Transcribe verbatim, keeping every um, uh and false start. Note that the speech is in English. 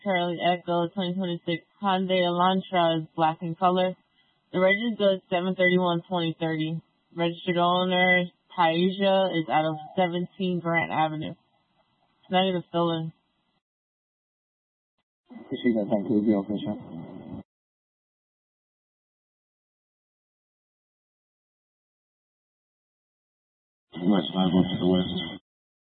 Charlie Echo twenty twenty-six Hyundai Elantra is black in color. The registered good seven thirty-one twenty thirty. Registered owner Taisha is out of seventeen Grant Avenue. Negative fill-in. Appreciate that. Thank you. Be official. West five one to the west.